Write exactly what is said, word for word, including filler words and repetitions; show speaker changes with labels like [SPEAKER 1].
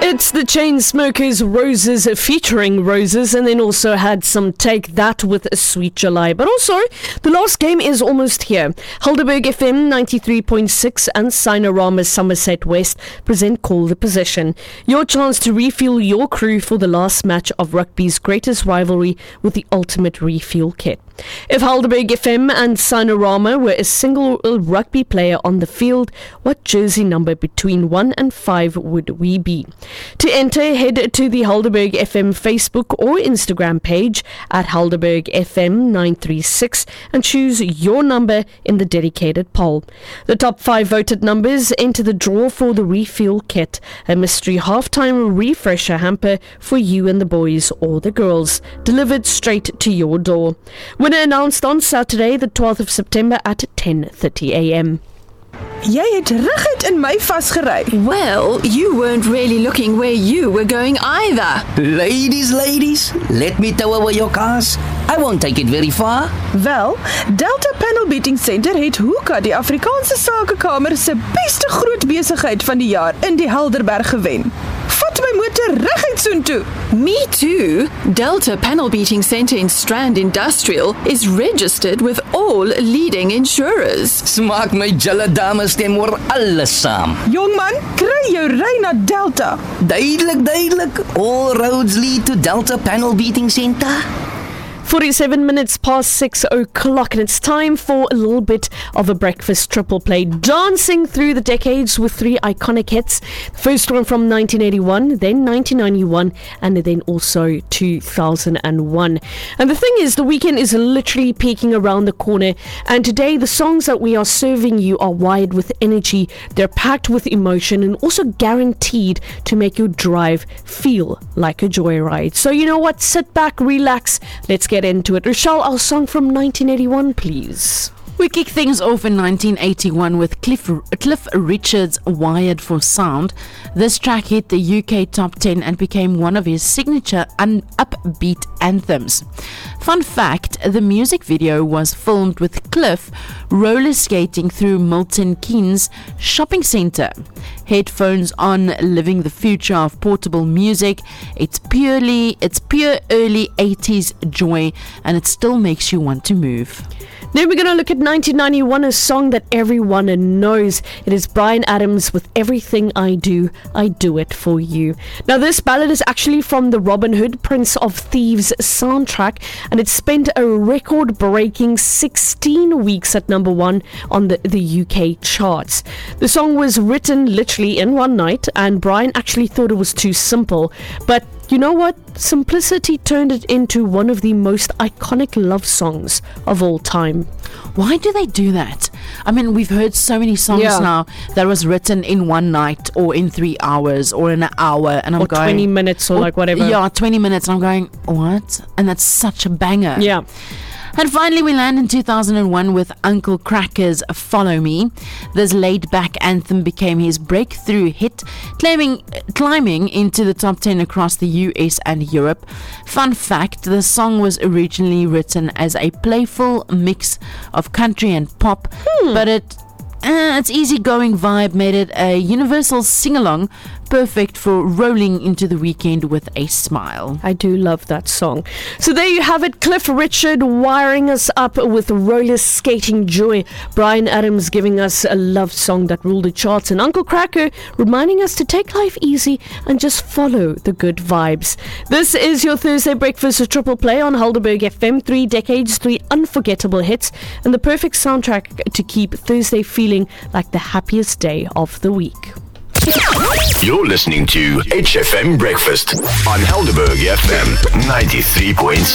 [SPEAKER 1] It's the Chainsmokers Roses featuring Roses, and then also had some Take That with Sweet July. But also, the last game is almost here. Helderberg F M ninety-three point six and Sinorama Somerset West present Call the Position. Your chance to refuel your crew for the last match of rugby's greatest rivalry with the ultimate refuel kit. If Helderberg F M and Sinorama were a single rugby player on the field, what jersey number between one and five would we be? To enter, head to the Helderberg F M Facebook or Instagram page at Helderberg F M nine three six and choose your number in the dedicated poll. The top five voted numbers enter the draw for the refuel kit, a mystery halftime refresher hamper for you and the boys or the girls, delivered straight to your door. Winner announced on Saturday, the twelfth of September at ten thirty a m.
[SPEAKER 2] Jy het reguit in my vasgery.
[SPEAKER 3] Well, you weren't really looking where you were going either.
[SPEAKER 4] Ladies, ladies, let me tow away your cars. I won't take it very far.
[SPEAKER 2] Wel, Delta Panel Beating Center het Hoeka, die Afrikaanse Sakekamer se beste groot besigheid van die jaar in die Helderberg gewen. Vat my motor reguit soontoe.
[SPEAKER 3] Me too. Delta Panel Beating Center in Strand Industrial is registered with all leading insurers.
[SPEAKER 4] Smaak my julle dames stem oor alles saam.
[SPEAKER 2] Jongman, kry jou ry na Delta.
[SPEAKER 4] Duidelik, duidelik. All roads lead to Delta Panel Beating Center.
[SPEAKER 1] forty-seven minutes past six o'clock, and it's time for a little bit of a breakfast triple play, dancing through the decades with three iconic hits. The first one from nineteen eighty-one, then nineteen ninety-one, and then also two thousand one. And the thing is, the weekend is literally peeking around the corner, and today the songs that we are serving you are wired with energy, they're packed with emotion, and also guaranteed to make your drive feel like a joyride. So you know what, sit back, relax, let's get into it. Rochelle, our song from nineteen eighty-one, please.
[SPEAKER 5] We kick things off in nineteen eighty-one with Cliff, Cliff Richard's Wired for Sound. This track hit the U K top ten and became one of his signature un- upbeat anthems. Fun fact, the music video was filmed with Cliff roller skating through Milton Keynes shopping centre. Headphones on, living the future of portable music. It's purely, it's pure early eighties joy, and it still makes you want to move.
[SPEAKER 1] Then we're going to look at nineteen ninety-one, a song that everyone knows. It is Bryan Adams with Everything I Do, I Do It For You. Now, this ballad is actually from the Robin Hood, Prince of Thieves soundtrack, and it spent a record-breaking sixteen weeks at number one on the, the U K charts. The song was written literally in one night, and Bryan actually thought it was too simple, but you know what? Simplicity turned it into one of the most iconic love songs of all time.
[SPEAKER 5] Why do they do that? I mean, we've heard so many songs
[SPEAKER 1] yeah.
[SPEAKER 5] now that was written in one night or in three hours or in an hour, and I'm
[SPEAKER 1] or
[SPEAKER 5] going
[SPEAKER 1] twenty minutes or, or like whatever.
[SPEAKER 5] Yeah, twenty minutes, and I'm going, what? And that's such a banger.
[SPEAKER 1] Yeah.
[SPEAKER 5] And finally, we land in two thousand one with Uncle Kracker's Follow Me. This laid-back anthem became his breakthrough hit, claiming, climbing into the top ten across the U S and Europe. Fun fact, the song was originally written as a playful mix of country and pop, hmm. but it uh, its easygoing vibe made it a universal sing-along, perfect for rolling into the weekend with a smile.
[SPEAKER 1] I do love that song. So there you have it, Cliff Richard wiring us up with roller skating joy, Bryan Adams giving us a love song that ruled the charts, and Uncle Kracker reminding us to take life easy and just follow the good vibes. This is your Thursday Breakfast Triple Play on Helderberg F M. Three decades, three unforgettable hits, and the perfect soundtrack to keep Thursday feeling like the happiest day of the week.
[SPEAKER 6] You're listening to H F M Breakfast on Helderberg F M ninety-three point six.